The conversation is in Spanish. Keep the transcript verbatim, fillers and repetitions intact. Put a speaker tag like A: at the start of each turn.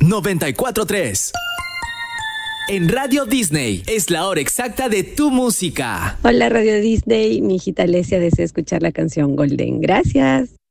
A: noventa y cuatro punto tres. En Radio Disney es la hora exacta de tu música.
B: Hola Radio Disney, mi hijita Alesia desea escuchar la canción Golden. Gracias.